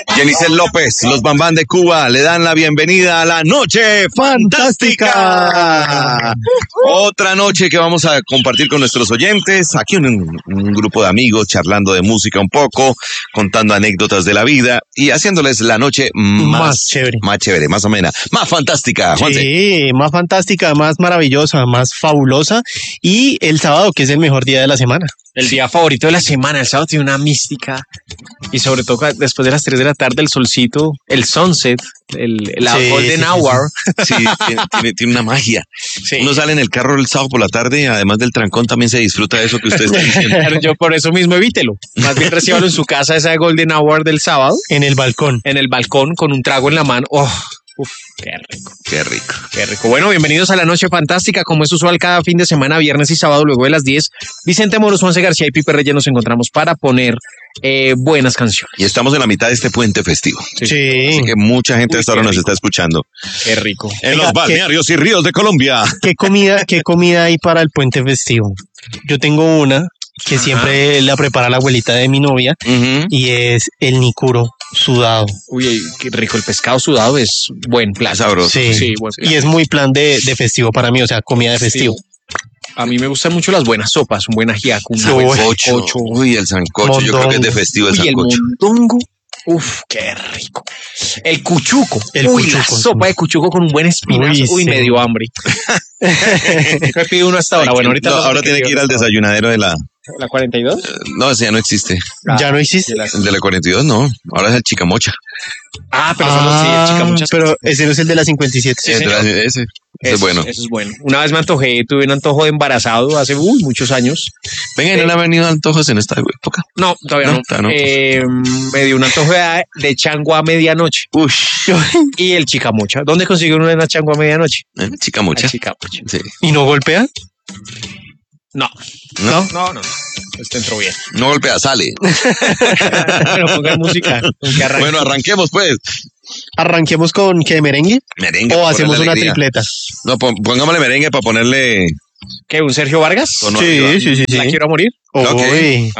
Jenicel López, los Bambán de Cuba le dan la bienvenida a la Noche Fantástica. Otra noche que vamos a compartir con nuestros oyentes, aquí un grupo de amigos charlando de música un poco, contando anécdotas de la vida y haciéndoles la noche más chévere, más amena, más fantástica. Juanse. Sí, más fantástica, más maravillosa, más fabulosa. Y el sábado, que es el mejor día de la semana. El día favorito de la semana, el sábado tiene una mística y sobre todo después de las 3 de la tarde el solcito, el sunset, la golden hour. Sí, tiene una magia. Sí. Uno sale en el carro el sábado por la tarde y además del trancón también se disfruta de eso que usted está diciendo. Pero yo por eso mismo evítelo. Más bien recíbalo en su casa esa golden hour del sábado. En el balcón. En el balcón con un trago en la mano. Oh, uf, qué rico. Qué rico. Qué rico. Bueno, bienvenidos a la Noche Fantástica. Como es usual cada fin de semana, viernes y sábado, luego de las 10, Vicente Moros, Juanse García y Pipe Reyes nos encontramos para poner buenas canciones. Y estamos en la mitad de este puente festivo. Sí. Así que mucha gente hasta ahora nos está escuchando. Qué rico. En los balnearios y ríos de Colombia. ¿Qué comida hay para el puente festivo? Yo tengo una que siempre la prepara la abuelita de mi novia y es el nicuro sudado. Uy, qué rico. El pescado sudado es buen plato. Sabroso. Sí, buen plato. y es muy plan de festivo para mí, o sea, comida de festivo. A mí me gustan mucho las buenas sopas, un buen ajiaco, un buen Sancocho. sancocho. Uy, el sancocho. Yo creo que es de festivo el Uy, el sancocho. mondongo. Uf, qué rico. El cuchuco. El Uy, cuchuco, la sopa de cuchuco con un buen espinazo. Uy, sí. me dio hambre. ¿Qué pide uno hasta ahora? Bueno, ahorita No, ahora tiene que ir al desayunadero de la... ¿La 42? No, ese ya no existe. ¿Ya no existe? El de la 42 no. Ahora es el chicamocha. Ah, pero solo sí, el chicamocha. Pero ese no es el de la 57. Sí, señor. Ese es bueno. Eso es bueno. Una vez me antojé, tuve un antojo de embarazado hace muchos años. Venga, ¿y no le han venido antojos en esta época? No, todavía no. Todavía no. Me dio un antojo de chango a medianoche. Uy, Y el chicamocha. ¿Dónde consigue uno una chango a medianoche? chicamocha. El chicamocha. Sí. ¿Y no golpea? No. ¿No? No. Este entró bien. No golpea, sale. Bueno, pongan música. Con que arranque. Bueno, arranquemos pues. ¿Arranquemos con qué, merengue? Merengue. ¿O para hacemos ponerle una alegría. tripleta? No, pongámosle merengue para ponerle... ¿Qué? ¿Un Sergio Vargas? tono arriba. Sí. ¿La quiero a morir? Ok. Uy.